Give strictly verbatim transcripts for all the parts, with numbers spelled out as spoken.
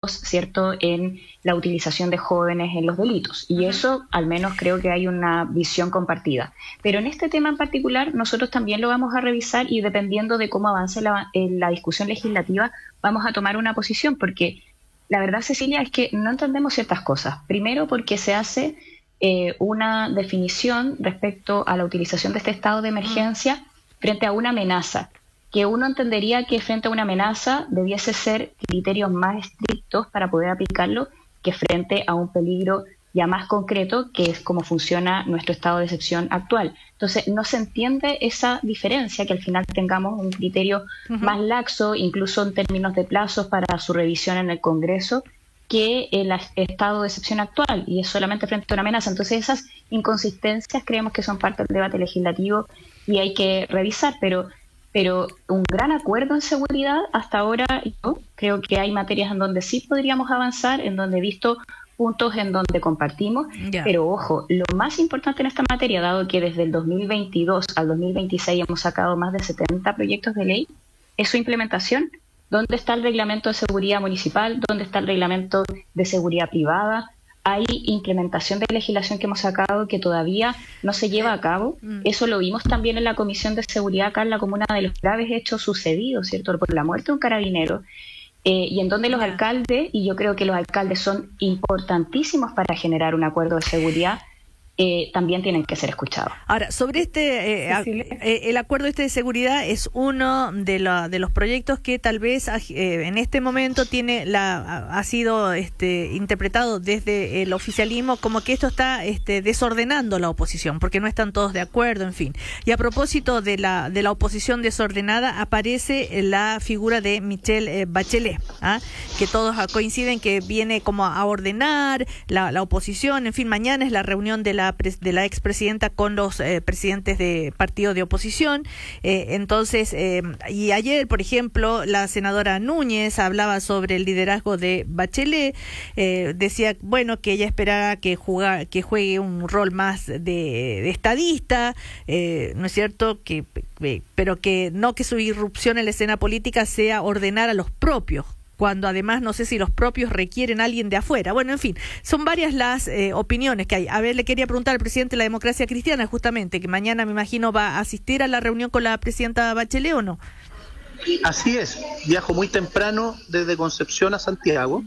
focados, ¿cierto?, en la utilización de jóvenes en los delitos. Y eso, al menos, creo que hay una visión compartida. Pero en este tema en particular, nosotros también lo vamos a revisar y dependiendo de cómo avance la, la discusión legislativa, vamos a tomar una posición, porque la verdad, Cecilia, es que no entendemos ciertas cosas. Primero, porque se hace eh, una definición respecto a la utilización de este estado de emergencia frente a una amenaza, que uno entendería que frente a una amenaza debiese ser criterios más estrictos para poder aplicarlo que frente a un peligro ya más concreto, que es cómo funciona nuestro estado de excepción actual. Entonces, no se entiende esa diferencia, que al final tengamos un criterio uh-huh. más laxo, incluso en términos de plazos para su revisión en el Congreso, que el estado de excepción actual, y es solamente frente a una amenaza. Entonces, esas inconsistencias creemos que son parte del debate legislativo y hay que revisar, pero pero un gran acuerdo en seguridad hasta ahora, yo creo que hay materias en donde sí podríamos avanzar, en donde he visto puntos en donde compartimos, yeah. pero ojo, lo más importante en esta materia, dado que desde el dos mil veintidós al dos mil veintiséis hemos sacado más de setenta proyectos de ley, es su implementación. ¿Dónde está el reglamento de seguridad municipal? ¿Dónde está el reglamento de seguridad privada? Hay implementación de legislación que hemos sacado que todavía no se lleva a cabo. Mm. Eso lo vimos también en la Comisión de Seguridad acá en la comuna, de los graves hechos sucedidos, ¿cierto?, por la muerte de un carabinero, eh, y en donde los yeah. alcaldes, y yo creo que los alcaldes son importantísimos para generar un acuerdo de seguridad, Eh, también tienen que ser escuchados. Ahora, sobre este, eh, eh, el acuerdo este de seguridad es uno de, la, de los proyectos que tal vez eh, en este momento tiene la ha sido este, interpretado desde el oficialismo como que esto está este, desordenando la oposición, porque no están todos de acuerdo, en fin. Y a propósito de la de la oposición desordenada, aparece la figura de Michelle eh, Bachelet, ¿ah? que todos coinciden que viene como a ordenar la, la oposición. En fin, mañana es la reunión de la de la expresidenta con los eh, presidentes de partidos de oposición. Eh, entonces, eh, y ayer, por ejemplo, la senadora Núñez hablaba sobre el liderazgo de Bachelet, eh, decía, bueno, que ella esperaba que, jugar, que juegue un rol más de, de estadista, eh, ¿no es cierto?, que, pero que no que su irrupción en la escena política sea ordenar a los propios, cuando además no sé si los propios requieren a alguien de afuera. Bueno, en fin, son varias las eh, opiniones que hay. A ver, le quería preguntar al presidente de la Democracia Cristiana, justamente, que mañana me imagino va a asistir a la reunión con la presidenta Bachelet, ¿o no? Así es, viajo muy temprano desde Concepción a Santiago,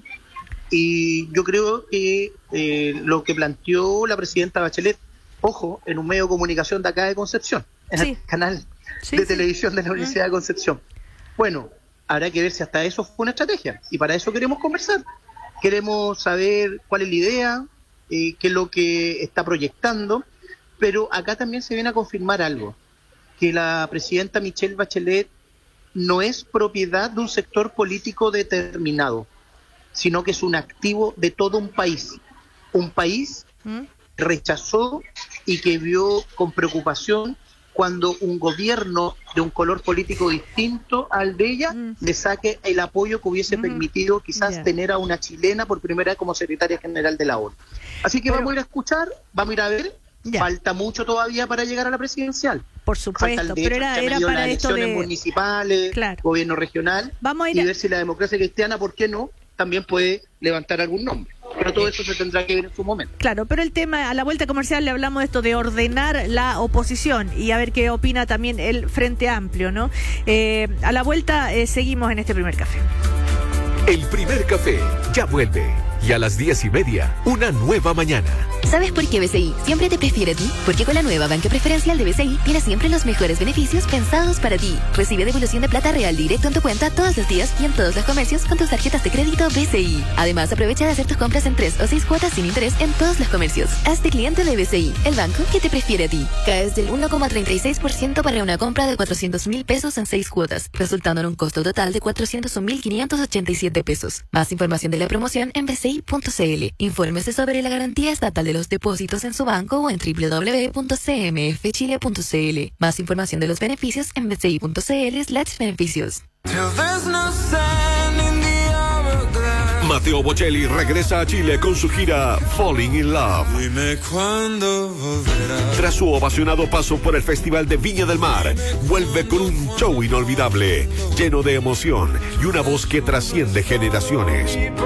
y yo creo que eh, lo que planteó la presidenta Bachelet, ojo, en un medio de comunicación de acá de Concepción, en sí. el canal sí, de sí. televisión de la Universidad ah. de Concepción. Bueno, habrá que ver si hasta eso fue una estrategia, y para eso queremos conversar. Queremos saber cuál es la idea, eh, qué es lo que está proyectando, pero acá también se viene a confirmar algo, que la presidenta Michelle Bachelet no es propiedad de un sector político determinado, sino que es un activo de todo un país, un país ¿Mm? que rechazó y que vio con preocupación cuando un gobierno de un color político distinto al de ella mm. le saque el apoyo que hubiese mm. permitido quizás yeah. tener a una chilena por primera vez como secretaria general de la ONU. Así que Pero, vamos a ir a escuchar, vamos a ir a ver, yeah. falta mucho todavía para llegar a la presidencial. Por supuesto, pero era, era para esto de municipales, claro. gobierno regional, vamos a ir a... y ver si la Democracia Cristiana, ¿por qué no?, también puede levantar algún nombre. Pero todo eso se tendrá que ver en su momento. Claro, pero el tema, a la vuelta comercial le hablamos de esto de ordenar la oposición y a ver qué opina también el Frente Amplio, ¿no? Eh, a la vuelta eh, seguimos en este primer café. El primer café ya vuelve. Y a las diez y media, una nueva mañana. ¿Sabes por qué B C I siempre te prefiere a ti? Porque con la nueva banca preferencial de B C I tienes siempre los mejores beneficios pensados para ti. Recibe devolución de plata real directo en tu cuenta todos los días y en todos los comercios con tus tarjetas de crédito B C I. Además, aprovecha de hacer tus compras en tres o seis cuotas sin interés en todos los comercios. Hazte cliente de B C I, el banco que te prefiere a ti. Caes del uno coma treinta y seis por ciento para una compra de cuatrocientos mil pesos en seis cuotas, resultando en un costo total de cuatrocientos un mil quinientos ochenta y siete pesos. Más información de la promoción en b c i punto c l. Infórmese sobre la garantía estatal de los depósitos en su banco o en doble u doble u doble u punto c m f chile punto c l. Más información de los beneficios en b c i punto c l slash beneficios. Matteo Bocelli regresa a Chile con su gira Falling in Love. Dime cuándo volverás. Tras su ovacionado paso por el Festival de Viña del Mar, vuelve con un show inolvidable, lleno de emoción y una voz que trasciende generaciones.